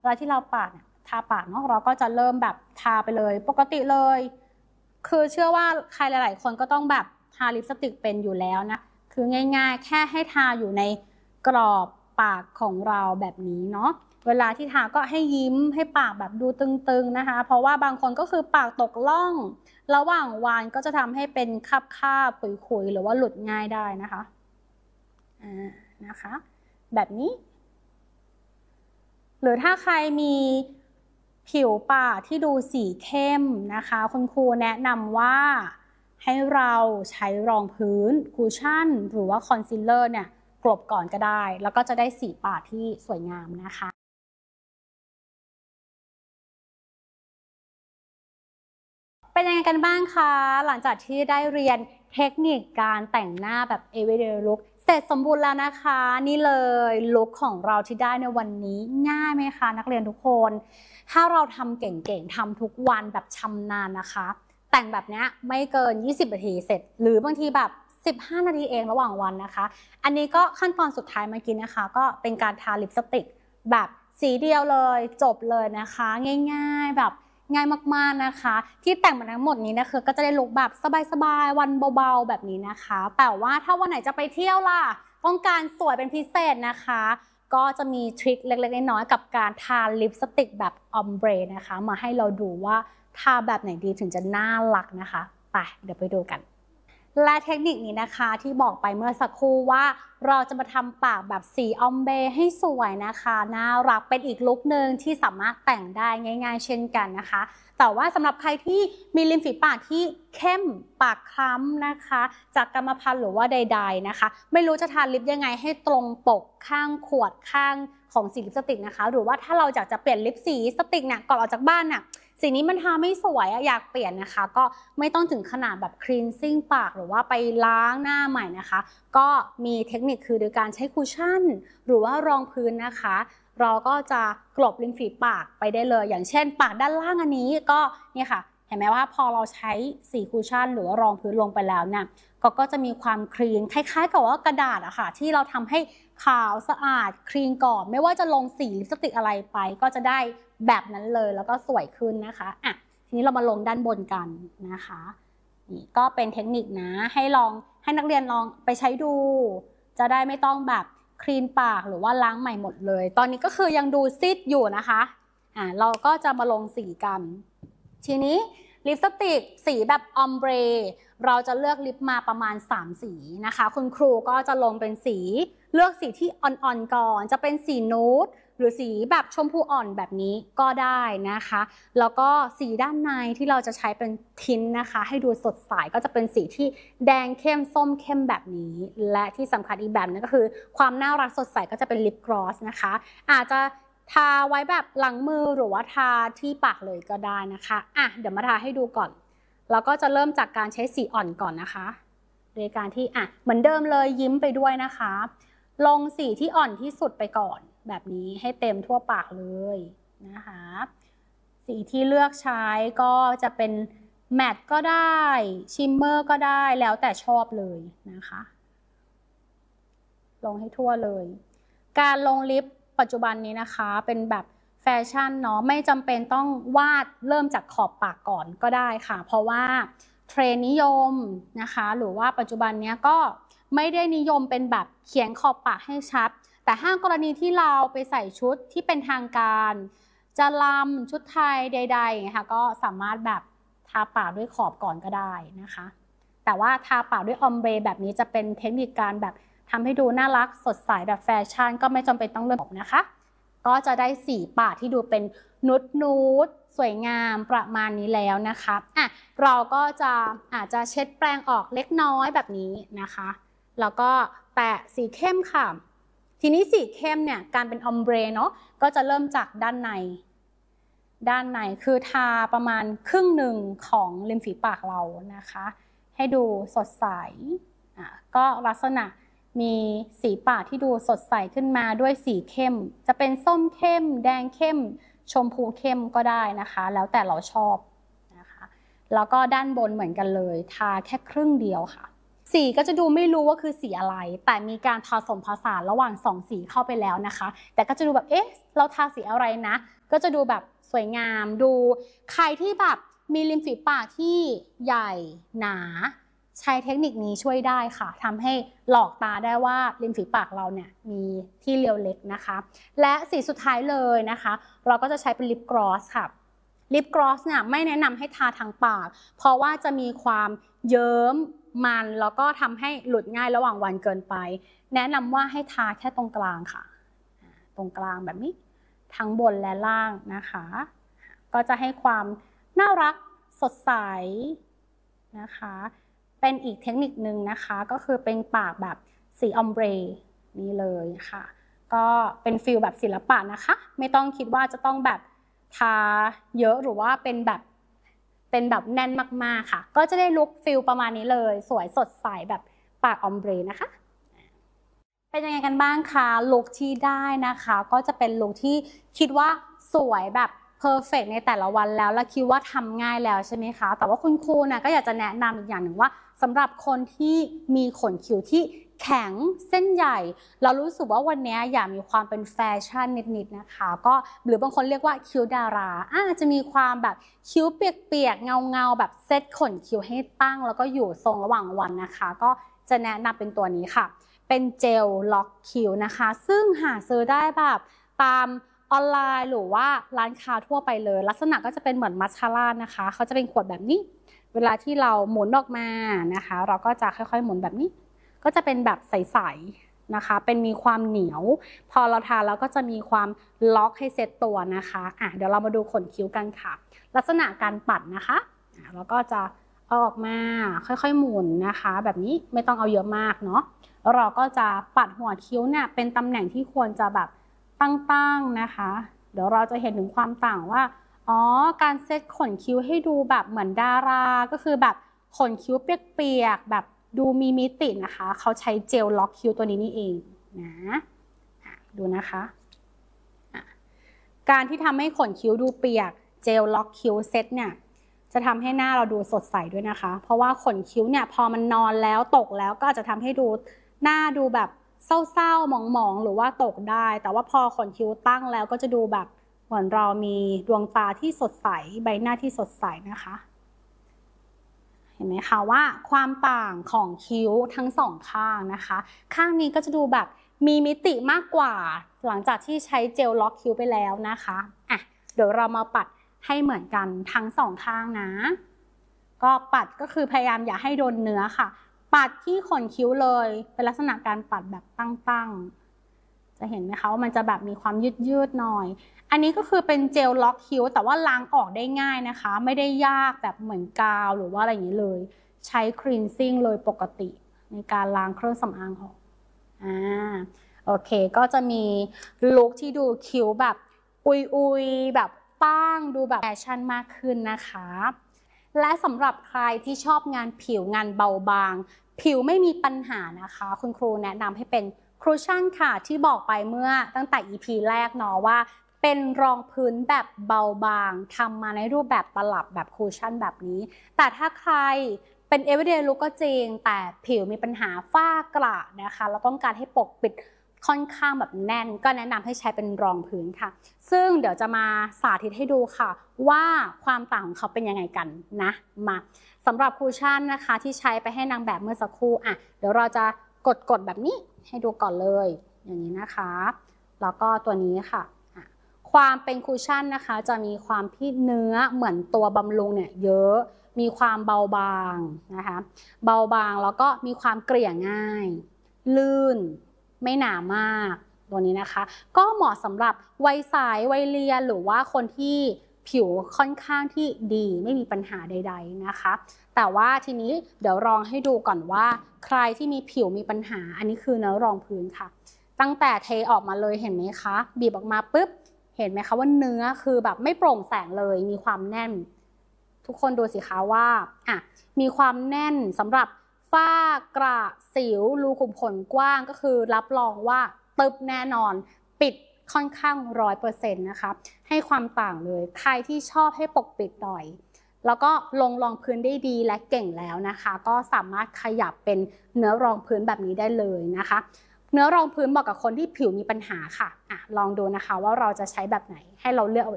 เวลาที่เราปาดทาปากเนาะเราก็จะเริ่มแบบทาไปเลยปกติเลยคือเชื่อว่าใครหลายๆคนก็ต้องแบบทาลิปสติกเป็นอยู่แล้วนะคือง่ายๆแค่ให้ทาอยู่ในกรอบปากของเราแบบนี้เนาะเวลาที่ทาก็ให้ยิ้มให้ปากแบบดูตึงๆนะคะเพราะว่าบางคนก็คือปากตกล่องระหว่างวันก็จะทำให้เป็นคาบๆขุยๆหรือว่าหลุดง่ายได้นะคะนะคะแบบนี้หรือถ้าใครมีผิวปากที่ดูสีเข้มนะคะคุณครูแนะนำว่าให้เราใช้รองพื้นคุชชั่นหรือว่าคอนซีลเลอร์เนี่ยกลบก่อนก็ได้แล้วก็จะได้สีปากที่สวยงามนะคะเป็นยังไงกันบ้างคะหลังจากที่ได้เรียนเทคนิคการแต่งหน้าแบบ everyday look เสร็จสมบูรณ์แล้วนะคะนี่เลยลุคของเราที่ได้ในวันนี้ง่ายไหมคะนักเรียนทุกคนถ้าเราทำเก่งๆทำทุกวันแบบชำนาญนะคะแต่งแบบนี้ไม่เกิน20นาทีเสร็จหรือบางทีแบบ15นาทีเองระหว่างวันนะคะอันนี้ก็ขั้นตอนสุดท้ายเมื่อกี้นะคะก็เป็นการทาลิปสติกแบบสีเดียวเลยจบเลยนะคะง่ายๆแบบง่ายมากๆนะคะที่แต่งมาทั้งหมดนี้นะคะก็จะได้ลุคแบบสบายๆวันเบาๆแบบนี้นะคะแต่ว่าถ้าวันไหนจะไปเที่ยวล่ะต้องการสวยเป็นพิเศษนะคะก็จะมีทริคเล็กๆน้อยๆกับการทาลิปสติกแบบออมเบรนะคะมาให้เราดูว่าทาแบบไหนดีถึงจะน่ารักนะคะไปเดี๋ยวไปดูกันและเทคนิคนี้นะคะที่บอกไปเมื่อสักครู่ว่าเราจะมาทำปากแบบสีออมเบให้สวยนะคะน่ารักเป็นอีกลุคหนึ่งที่สามารถแต่งได้ง่ายๆเช่นกันนะคะแต่ว่าสำหรับใครที่มีริมฝีปากที่เข้มปากคล้ำนะคะจากกรรมพันธุ์หรือว่าใดๆนะคะไม่รู้จะทาลิปยังไงให้ตรงปกข้างขวดข้างของสีลิปสติกนะคะหรือว่าถ้าเราอยากจะเปลี่ยนลิปสีสติกเนี่ยก่อนออกจากบ้านน่ะสีนี้มันทาไม่สวยอยากเปลี่ยนนะคะก็ไม่ต้องถึงขนาดแบบคลีนซิ่งปากหรือว่าไปล้างหน้าใหม่นะคะก็มีเทคนิคคือโดยการใช้คุชชั่นหรือว่ารองพื้นนะคะเราก็จะกลบริมฝีปากไปได้เลยอย่างเช่นปากด้านล่างอันนี้ก็เนี่ยค่ะเห็นไหมว่าพอเราใช้สีคุชชั่นหรือว่ารองพื้นลงไปแล้วเนี่ยก็จะมีความคลีนคล้ายๆกับว่ากระดาษอะค่ะที่เราทำให้ขาวสะอาดคลีนก่อนไม่ว่าจะลงสีลิปสติกอะไรไปก็จะได้แบบนั้นเลยแล้วก็สวยขึ้นนะคะอ่ะทีนี้เรามาลงด้านบนกันนะคะนี่ก็เป็นเทคนิคนะให้ลองให้นักเรียนลองไปใช้ดูจะได้ไม่ต้องแบบคลีนปากหรือว่าล้างใหม่หมดเลยตอนนี้ก็คือยังดูซีดอยู่นะคะเราก็จะมาลงสีกันทีนี้ลิปสติกสีแบบออมเบรเราจะเลือกลิปมาประมาณ3สีนะคะคุณครูก็จะลงเป็นสีเลือกสีที่อ่อนๆก่อนจะเป็นสีนูดหรือสีแบบชมพูอ่อนแบบนี้ก็ได้นะคะแล้วก็สีด้านในที่เราจะใช้เป็นทินนะคะให้ดูสดใสก็จะเป็นสีที่แดงเข้มส้มเข้มแบบนี้และที่สำคัญอีกแบบนึงก็คือความน่ารักสดใสก็จะเป็นลิปกลอสนะคะอาจจะทาไว้แบบหลังมือหรือว่าทาที่ปากเลยก็ได้นะคะเดี๋ยวมาทาให้ดูก่อนเราก็จะเริ่มจากการใช้สีอ่อนก่อนนะคะโดยการที่เหมือนเดิมเลยยิ้มไปด้วยนะคะลงสีที่อ่อนที่สุดไปก่อนแบบนี้ให้เต็มทั่วปากเลยนะคะสีที่เลือกใช้ก็จะเป็นแมตต์ก็ได้ชิมเมอร์ก็ได้แล้วแต่ชอบเลยนะคะลงให้ทั่วเลยการลงลิปปัจจุบันนี้นะคะเป็นแบบแฟชั่นเนาะไม่จำเป็นต้องวาดเริ่มจากขอบปากก่อนก็ได้ค่ะเพราะว่าเทรนนิยมนะคะหรือว่าปัจจุบันนี้ก็ไม่ได้นิยมเป็นแบบเขียนขอบปากให้ชัดแต่ห้างกรณีที่เราไปใส่ชุดที่เป็นทางการจะลำชุดไทยใดๆนะคะก็สามารถแบบทาปากด้วยขอบก่อนก็ได้นะคะแต่ว่าทาปากด้วยออมเบรแบบนี้จะเป็นเทคนิคการแบบทำให้ดูน่ารักสดใสแบบแฟชั่นก็ไม่จำเป็นต้องเลือกนะคะก็จะได้สีปากที่ดูเป็นนูดสวยงามประมาณนี้แล้วนะคะเราก็จะอาจจะเช็ดแปรงออกเล็กน้อยแบบนี้นะคะแล้วก็แตะสีเข้มค่ะทีนี้สีเข้มเนี่ยการเป็นออมเบรเนาะก็จะเริ่มจากด้านในคือทาประมาณครึ่งหนึ่งของริมฝีปากเรานะคะให้ดูสดใสก็ลักษณะมีสีปากที่ดูสดใสขึ้นมาด้วยสีเข้มจะเป็นส้มเข้มแดงเข้มชมพูเข้มก็ได้นะคะแล้วแต่เราชอบนะคะแล้วก็ด้านบนเหมือนกันเลยทาแค่ครึ่งเดียวค่ะสีก็จะดูไม่รู้ว่าคือสีอะไรแต่มีการผสมผสานระหว่าง2สีเข้าไปแล้วนะคะแต่ก็จะดูแบบเอ๊ะเราทาสีอะไรนะก็จะดูแบบสวยงามดูใครที่แบบมีริมฝีปากที่ใหญ่หนาใช้เทคนิคนี้ช่วยได้ค่ะทำให้หลอกตาได้ว่าริมฝีปากเราเนี่ยมีที่เรียวเล็กนะคะและสีสุดท้ายเลยนะคะเราก็จะใช้เป็นลิปกลอสค่ะลิปกลอสเนี่ยไม่แนะนำให้ทาทางปากเพราะว่าจะมีความเยิ้มมันแล้วก็ทำให้หลุดง่ายระหว่างวันเกินไปแนะนำว่าให้ทาแค่ตรงกลางค่ะตรงกลางแบบนี้ทั้งบนและล่างนะคะก็จะให้ความน่ารักสดใสนะคะเป็นอีกเทคนิคนึงนะคะก็คือเป็นปากแบบสีออมเบรนี่เลยค่ะก็เป็นฟิลแบบศิลปะนะคะไม่ต้องคิดว่าจะต้องแบบทาเยอะหรือว่าเป็นแบบแน่นมากๆค่ะก็จะได้ลุคฟิลประมาณนี้เลยสวยสดใสแบบปากออมเบรนะคะเป็นยังไงกันบ้างคะลุคที่ได้นะคะก็จะเป็นลุคที่คิดว่าสวยแบบเพอร์เฟกในแต่ละวันแล้วและคิดว่าทำง่ายแล้วใช่ไหมคะแต่ว่าคุณครูนะก็อยากจะแนะนำอีกอย่างหนึ่งว่าสำหรับคนที่มีขนคิ้วที่แข็งเส้นใหญ่เรารู้สึกว่าวันนี้อยากมีความเป็นแฟชั่นนิดๆนะคะก็หรือบางคนเรียกว่าคิ้วดาราจะมีความแบบคิ้วเปียกๆเงาๆแบบเซตขนคิ้วให้ตั้งแล้วก็อยู่ทรงระหว่างวันนะคะก็จะแนะนำเป็นตัวนี้ค่ะเป็นเจลล็อกคิ้วนะคะซึ่งหาซื้อได้แบบตามออนไลน์หรือว่าร้านค้าทั่วไปเลยลักษณะก็จะเป็นเหมือนมัสคาร่านะคะเขาจะเป็นขวดแบบนี้เวลาที่เราหมุนออกมานะคะเราก็จะค่อยๆหมุนแบบนี้ก็จะเป็นแบบใสๆนะคะเป็นมีความเหนียวพอเราทาแล้วก็จะมีความล็อกให้เซตตัวนะคะเดี๋ยวเรามาดูขนคิ้วกันค่ะลักษณะการปัดนะคะเราก็จะเอาออกมาค่อยๆหมุนนะคะแบบนี้ไม่ต้องเอาเยอะมากเนาะแล้วเราก็จะปัดหัวคิ้วเนี่ยเป็นตำแหน่งที่ควรจะแบบตั้งๆนะคะเดี๋ยวเราจะเห็นถึงความต่างว่าการเซตขนคิ้วให้ดูแบบเหมือนดาราก็คือแบบขนคิ้วเปียกๆแบบดูมีมิตินะคะเขาใช้เจลล็อกคิ้วตัวนี้นี่เองนะดูนะคะการที่ทำให้ขนคิ้วดูเปียกเจลล็อกคิ้วเซตเนี่ยจะทำให้หน้าเราดูสดใสด้วยนะคะเพราะว่าขนคิ้วเนี่ยพอมันนอนแล้วตกแล้วก็อาจจะทำให้ดูหน้าดูแบบเศร้าๆหมองๆหรือว่าตกได้แต่ว่าพอขนคิ้วตั้งแล้วก็จะดูแบบเหมือนเรามีดวงตาที่สดใสใบหน้าที่สดใสนะคะเห็นไหมคะว่าความต่างของคิ้วทั้งสองข้างนะคะข้างนี้ก็จะดูแบบมีมิติมากกว่าหลังจากที่ใช้เจลล็อกคิ้วไปแล้วนะคะเดี๋ยวเรามาปัดให้เหมือนกันทั้งสองข้างนะก็ปัดก็คือพยายามอย่าให้โดนเนื้อค่ะปัดที่ขนคิ้วเลยเป็นลักษณะการปัดแบบตั้งๆจะเห็นไหมคะว่ามันจะแบบมีความยืดหน่อยอันนี้ก็คือเป็นเจลล็อกคิ้วแต่ว่าล้างออกได้ง่ายนะคะไม่ได้ยากแบบเหมือนกาวหรือว่าอะไรอย่างนี้เลยใช้คลีนซิ่งเลยปกติในการล้างเครื่องสำอางออกโอเคก็จะมีลุคที่ดูคิ้วแบบอุยแบบตั้งดูแบบแฟชั่นมากขึ้นนะคะและสำหรับใครที่ชอบงานผิวงานเบาบางผิวไม่มีปัญหานะคะคุณครูแนะนำให้เป็นคูชั่นค่ะที่บอกไปเมื่อตั้งแต่ EP แรกเนาะว่าเป็นรองพื้นแบบเบาบางทำมาในรูปแบบตลับแบบคูชั่นแบบนี้แต่ถ้าใครเป็น everyday look ก็จริงแต่ผิวมีปัญหาฝ้ากระนะคะเราต้องการให้ปกปิดค่อนข้างแบบแน่นก็แนะนำให้ใช้เป็นรองพื้นค่ะซึ่งเดี๋ยวจะมาสาธิตให้ดูค่ะว่าความต่างของเขาเป็นยังไงกันนะมาสำหรับคูชั่นนะคะที่ใช้ไปให้นางแบบเมื่อสักครู่เดี๋ยวเราจะกดแบบนี้ให้ดูก่อนเลยอย่างนี้นะคะแล้วก็ตัวนี้ค่ะความเป็นคูชั่นนะคะจะมีความที่เนื้อเหมือนตัวบำรุงเนี่ยเยอะมีความเบาบางนะคะเบาบางแล้วก็มีความเกลี่ยง่ายลื่นไม่หนามากตัวนี้นะคะก็เหมาะสำหรับวัยสายวัยเรียนหรือว่าคนที่ผิวค่อนข้างที่ดีไม่มีปัญหาใดๆนะคะแต่ว่าทีนี้เดี๋ยวลองให้ดูก่อนว่าใครที่มีผิวมีปัญหาอันนี้คือเนื้อรองพื้นค่ะตั้งแต่เทออกมาเลยเห็นไหมคะบีบออกมาปุ๊บเห็นไหมคะว่าเนื้อคือแบบไม่โปร่งแสงเลยมีความแน่นทุกคนดูสิคะว่ามีความแน่นสำหรับฝ้ากระสิวรูขุมขนกว้างก็คือรับรองว่าตึบแน่นอนปิดค่อนข้าง100%นะคะให้ความต่างเลยใครที่ชอบให้ปกปิดหน่อยแล้วก็ลงรองพื้นได้ดีและเก่งแล้วนะคะก็สามารถขยับเป็นเนื้อรองพื้นแบบนี้ได้เลยนะคะเนื้อรองพื้นเหมาะกับคนที่ผิวมีปัญหาค่ะลองดูนะคะว่าเราจะใช้แบบไหนให้เราเลือกเอา